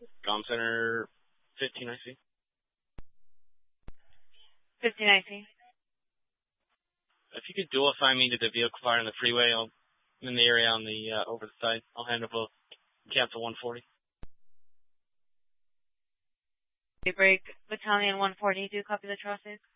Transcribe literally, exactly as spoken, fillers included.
Com Center, fifteen I C. fifteen I C. If you could dualify me to the vehicle fire on the freeway, I'll, I'm in the area on the, uh, over the side. I'll handle both. Cancel one forty. Break Battalion one forty, do you copy the traffic?